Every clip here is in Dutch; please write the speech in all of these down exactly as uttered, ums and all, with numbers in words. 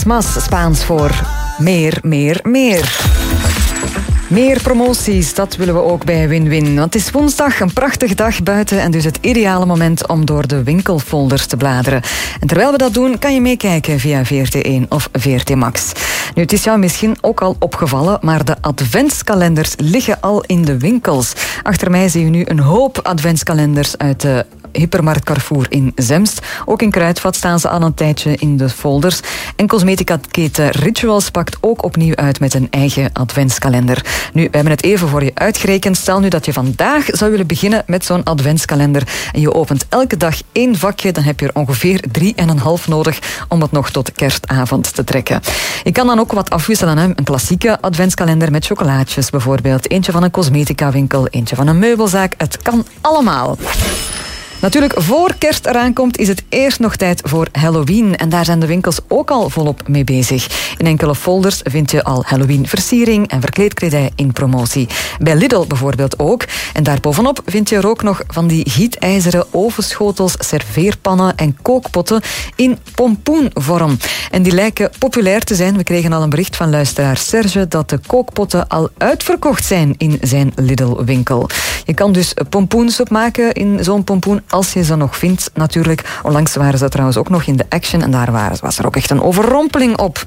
Mas, Spaans voor meer, meer, meer. Meer promoties, dat willen we ook bij Win-Win. Want het is woensdag, een prachtige dag buiten en dus het ideale moment om door de winkelfolders te bladeren. En terwijl we dat doen, kan je meekijken via V R T één of V R T Max. Nu, het is jou misschien ook al opgevallen, maar de adventskalenders liggen al in de winkels. Achter mij zie je nu een hoop adventskalenders uit de Hypermarkt Carrefour in Zemst. Ook in Kruidvat staan ze al een tijdje in de folders. En cosmetica-keten Rituals pakt ook opnieuw uit met een eigen adventskalender. Nu, we hebben het even voor je uitgerekend. Stel nu dat je vandaag zou willen beginnen met zo'n adventskalender en je opent elke dag één vakje, dan heb je er ongeveer drie en een half nodig om het nog tot kerstavond te trekken. Je kan dan ook wat afwisselen. Hè? Een klassieke adventskalender met chocolaatjes bijvoorbeeld. Eentje van een cosmetica-winkel, eentje van een meubelzaak. Het kan allemaal. Natuurlijk, voor kerst eraan komt, is het eerst nog tijd voor Halloween. En daar zijn de winkels ook al volop mee bezig. In enkele folders vind je al Halloween-versiering en verkleedkledij in promotie. Bij Lidl bijvoorbeeld ook. En daarbovenop vind je er ook nog van die gietijzeren ovenschotels, serveerpannen en kookpotten in pompoenvorm. En die lijken populair te zijn. We kregen al een bericht van luisteraar Serge dat de kookpotten al uitverkocht zijn in zijn Lidl-winkel. Je kan dus pompoensoep maken in zo'n pompoen, als je ze nog vindt, natuurlijk. Onlangs waren ze trouwens ook nog in de Action en daar waren, was er ook echt een overrompeling op.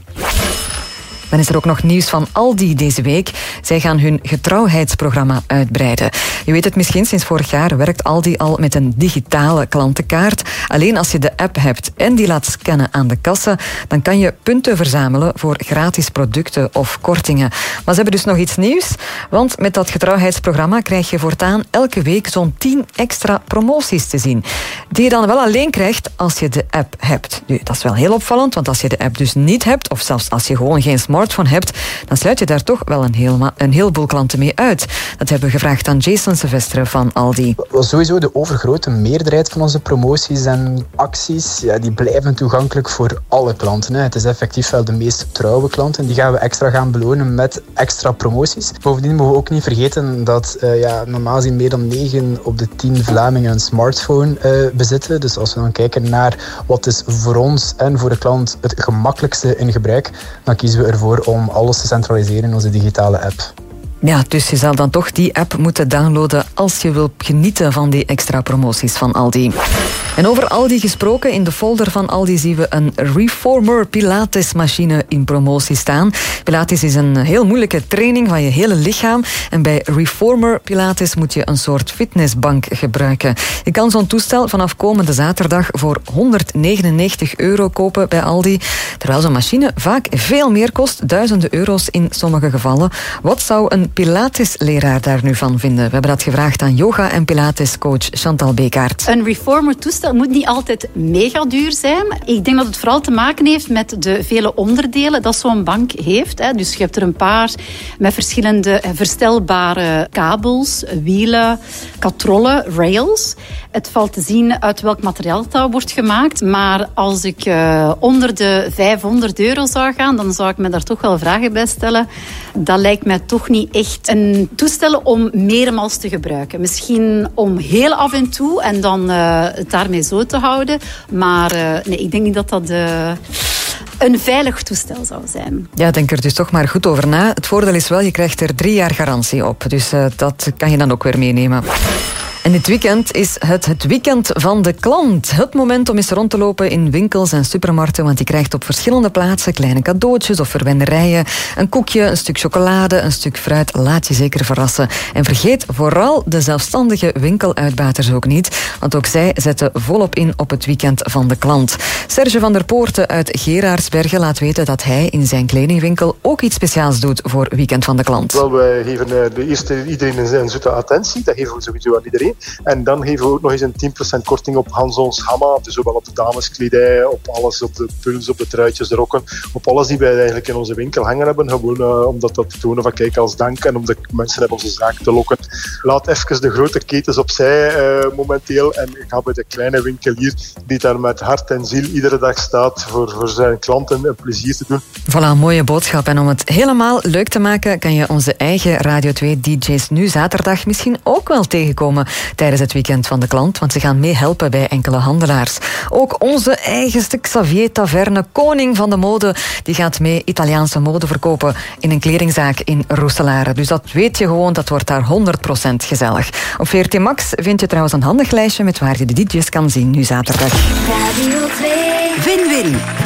Dan is er ook nog nieuws van Aldi deze week. Zij gaan hun getrouwheidsprogramma uitbreiden. Je weet het misschien, sinds vorig jaar werkt Aldi al met een digitale klantenkaart. Alleen als je de app hebt en die laat scannen aan de kassa, dan kan je punten verzamelen voor gratis producten of kortingen. Maar ze hebben dus nog iets nieuws, want met dat getrouwheidsprogramma krijg je voortaan elke week zo'n tien extra promoties te zien. Die je dan wel alleen krijgt als je de app hebt. Nu, dat is wel heel opvallend, want als je de app dus niet hebt, of zelfs als je gewoon geen smartphone hebt, dan sluit je daar toch wel een, heel, een heleboel klanten mee uit. Dat hebben we gevraagd aan Jason Silvestre van Aldi. Wel, sowieso de overgrote meerderheid van onze promoties en acties, ja, die blijven toegankelijk voor alle klanten. Hè. Het is effectief wel de meest trouwe klanten. Die gaan we extra gaan belonen met extra promoties. Bovendien mogen we ook niet vergeten dat uh, ja, normaal zien meer dan negen op de tien Vlamingen een smartphone uh, bezitten. Dus als we dan kijken naar wat is voor ons en voor de klant het gemakkelijkste in gebruik, dan kiezen we ervoor om alles te centraliseren in onze digitale app. Ja, dus je zal dan toch die app moeten downloaden als je wilt genieten van die extra promoties van Aldi. En over Aldi gesproken, in de folder van Aldi zien we een Reformer Pilates machine in promotie staan. Pilates is een heel moeilijke training van je hele lichaam. En bij Reformer Pilates moet je een soort fitnessbank gebruiken. Je kan zo'n toestel vanaf komende zaterdag voor honderdnegenennegentig euro kopen bij Aldi. Terwijl zo'n machine vaak veel meer kost, duizenden euro's in sommige gevallen. Wat zou een Pilates-leraar daar nu van vinden? We hebben dat gevraagd aan yoga- en Pilates-coach Chantal Bekaert. Een Reformer toestel moet niet altijd mega duur zijn. Ik denk dat het vooral te maken heeft met de vele onderdelen dat zo'n bank heeft. Dus je hebt er een paar met verschillende verstelbare kabels, wielen, katrollen, rails. Het valt te zien uit welk materiaal dat wordt gemaakt. Maar als ik uh, onder de vijfhonderd euro zou gaan, dan zou ik me daar toch wel vragen bij stellen. Dat lijkt mij toch niet echt een toestel om meermaals te gebruiken. Misschien om heel af en toe en dan uh, het daarmee zo te houden. Maar uh, nee, ik denk niet dat dat Uh, een veilig toestel zou zijn. Ja, denk er dus toch maar goed over na. Het voordeel is wel, je krijgt er drie jaar garantie op. Dus uh, dat kan je dan ook weer meenemen. En dit weekend is het het weekend van de klant. Het moment om eens rond te lopen in winkels en supermarkten, want je krijgt op verschillende plaatsen kleine cadeautjes of verwenderijen, een koekje, een stuk chocolade, een stuk fruit. Laat je zeker verrassen. En vergeet vooral de zelfstandige winkeluitbaters ook niet, want ook zij zetten volop in op het weekend van de klant. Serge van der Poorten uit Geraardsbergen laat weten dat hij in zijn kledingwinkel ook iets speciaals doet voor weekend van de klant. Wel, wij geven de eerste iedereen een zoete attentie. Dat geven we sowieso aan iedereen. En dan geven we ook nog eens een tien procent korting op Hansons Hamma. Dus zowel op de dameskledij, op alles, op de puls, op de truitjes, de rokken. Op alles die wij eigenlijk in onze winkel hangen hebben. Gewoon uh, om dat te tonen van kijk als dank en om de mensen uit onze zaak te lokken. Laat even de grote ketens opzij uh, momenteel. En ga bij de kleine winkelier die daar met hart en ziel iedere dag staat voor, voor zijn klanten een plezier te doen. Voilà, mooie boodschap. En om het helemaal leuk te maken kan je onze eigen Radio twee D J's nu zaterdag misschien ook wel tegenkomen. tijdens het weekend van de klant, want ze gaan meehelpen bij enkele handelaars. Ook onze eigenste Xavier Taverne, koning van de mode, die gaat mee Italiaanse mode verkopen in een kledingzaak in Roeselare. Dus dat weet je gewoon, dat wordt daar honderd procent gezellig. Op V R T Max vind je trouwens een handig lijstje met waar je de D J's kan zien nu zaterdag. Radio twee. Win-win.